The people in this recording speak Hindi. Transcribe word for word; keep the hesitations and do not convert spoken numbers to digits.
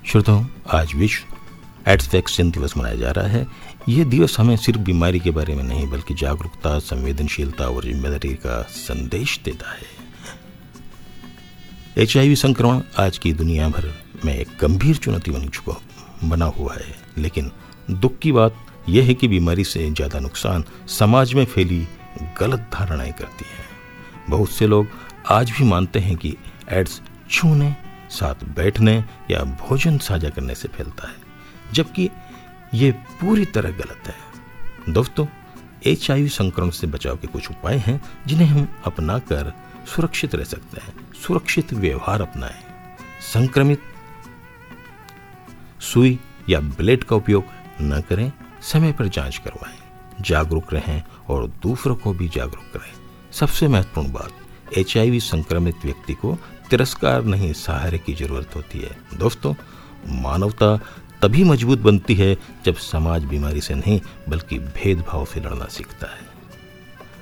श्रोताओं, आज विश्व एड्स वैक्सीन दिवस मनाया जा रहा है। यह दिवस हमें सिर्फ बीमारी के बारे में नहीं बल्कि जागरूकता, संवेदनशीलता और जिम्मेदारी का संदेश देता है। एचआईवी संक्रमण आज की दुनिया भर में एक गंभीर चुनौती बन चुका बना हुआ है, लेकिन दुख की बात यह है कि बीमारी से ज्यादा नुकसान समाज में फैली गलत धारणाएं करती हैं। बहुत से लोग आज भी मानते हैं कि एड्स छूने, साथ बैठने या भोजन साझा करने से फैलता है, जबकि ये पूरी तरह गलत है। दोस्तों, एचआईवी संक्रमण से बचाव के कुछ उपाय हैं जिन्हें हम अपनाकर सुरक्षित रह सकते हैं। सुरक्षित व्यवहार अपनाएं, संक्रमित सुई या ब्लेड का उपयोग न करें, समय पर जांच करवाएं, जागरूक रहें और दूसरों को भी जागरूक करें। सबसे महत्वपूर्ण बात, एचआईवी संक्रमित व्यक्ति को तिरस्कार नहीं, सहारे की जरूरत होती है। दोस्तों, मानवता तभी मजबूत बनती है जब समाज बीमारी से नहीं बल्कि भेदभाव से लड़ना सीखता है।